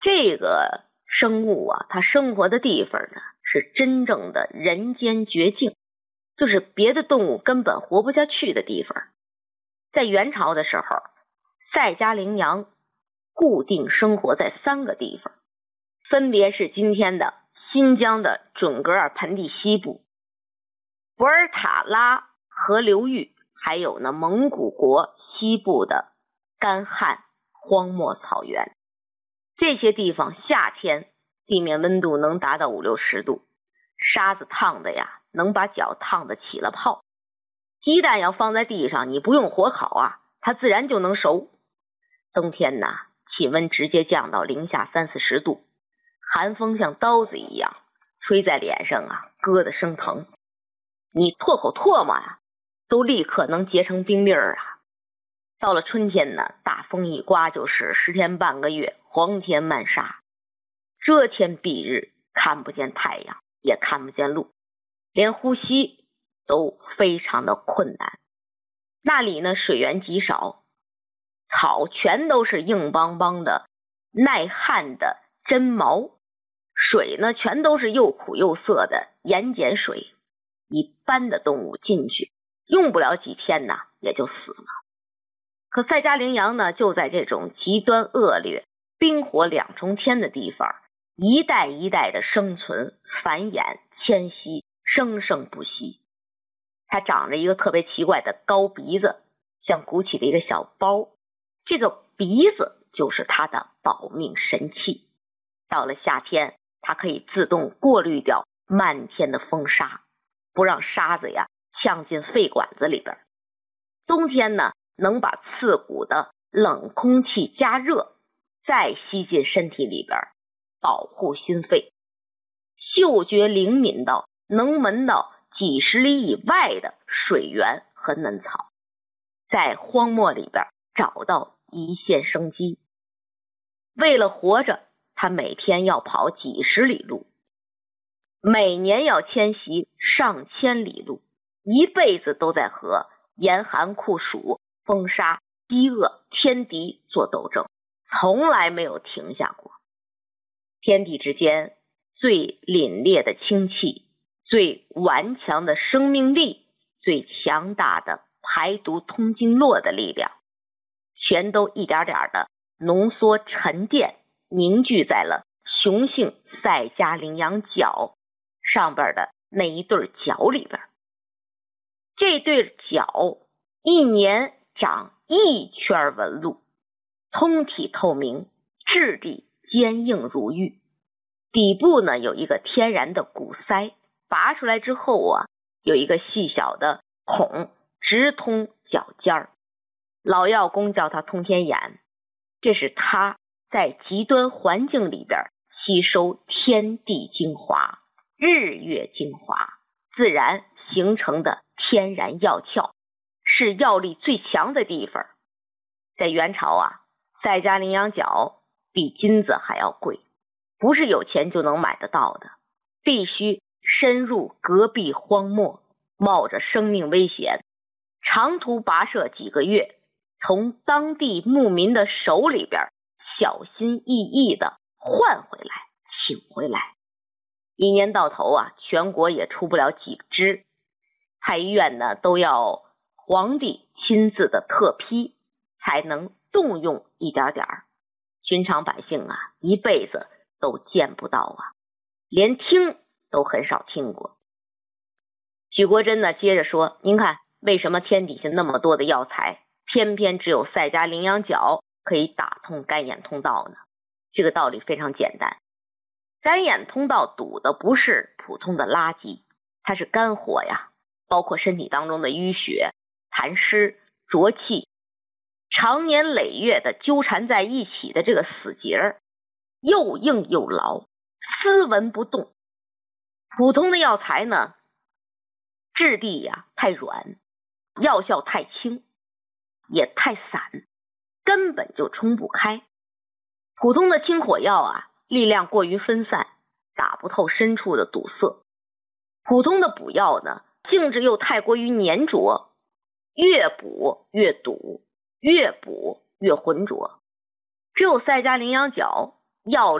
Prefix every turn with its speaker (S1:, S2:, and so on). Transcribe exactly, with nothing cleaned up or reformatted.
S1: 这个生物啊，它生活的地方呢，是真正的人间绝境，就是别的动物根本活不下去的地方。在元朝的时候，赛迦羚羊固定生活在三个地方，分别是今天的新疆的准噶尔盆地西部、博尔塔拉河流域，还有呢蒙古国西部的干旱荒漠草原。这些地方夏天地面温度能达到五六十度，沙子烫的呀，能把脚烫得起了泡。鸡蛋要放在地上，你不用火烤啊，它自然就能熟。冬天呢，气温直接降到零下三四十度，寒风像刀子一样吹在脸上啊，割得生疼。你唾口唾沫啊，都立刻能结成冰粒儿啊。到了春天呢，大风一刮就是十天半个月，黄天漫沙，遮天蔽日，看不见太阳，也看不见路，连呼吸都非常的困难。那里呢，水源极少，草全都是硬邦邦的耐旱的针毛，水呢全都是又苦又涩的盐碱水，一般的动物进去用不了几天呢，也就死了。可赛迦羚羊呢，就在这种极端恶劣、冰火两重天的地方，一代一代的生存、繁衍、迁徙，生生不息。它长着一个特别奇怪的高鼻子，像鼓起的一个小包，这个鼻子就是它的保命神器。到了夏天，它可以自动过滤掉漫天的风沙，不让沙子呀呛进肺管子里边。冬天呢，能把刺骨的冷空气加热，再吸进身体里边，保护心肺。嗅觉灵敏到能闻到几十里以外的水源和嫩草，在荒漠里边找到一线生机。为了活着，他每天要跑几十里路，每年要迁徙上千里路，一辈子都在和严寒酷暑、风沙、饥饿、天敌做斗争，从来没有停下过。天地之间最凛冽的清气，最顽强的生命力，最强大的排毒通经络的力量，全都一点点的浓缩沉淀，凝聚在了雄性赛迦羚羊角上边的那一对角里边。这对角一年长一圈纹路，通体透明，质地坚硬如玉。底部呢有一个天然的骨塞，拔出来之后啊，有一个细小的孔直通脚尖儿。老药工叫它通天眼，这是它在极端环境里边吸收天地精华、日月精华，自然形成的天然药鞘，是药力最强的地方。在元朝啊，赛迦羚羊角比金子还要贵，不是有钱就能买得到的，必须深入戈壁荒漠，冒着生命危险，长途跋涉几个月，从当地牧民的手里边小心翼翼的换回来、请回来。一年到头啊，全国也出不了几只，太医院呢都要皇帝亲自的特批，才能动用一点点儿。寻常百姓啊，一辈子都见不到啊，连听都很少听过。许国珍呢接着说，您看为什么天底下那么多的药材，偏偏只有赛迦羚羊角可以打通肝眼通道呢？这个道理非常简单，肝眼通道堵的不是普通的垃圾，它是肝火呀，包括身体当中的淤血、痰湿、浊气，常年累月的纠缠在一起的这个死结，又硬又牢，丝纹不动。普通的药材呢，质地呀太软，药效太轻，也太散，根本就冲不开。普通的清火药啊，力量过于分散，打不透深处的堵塞。普通的补药呢，性质又太过于粘着，越补越堵，越补越浑浊。只有赛迦羚羊角药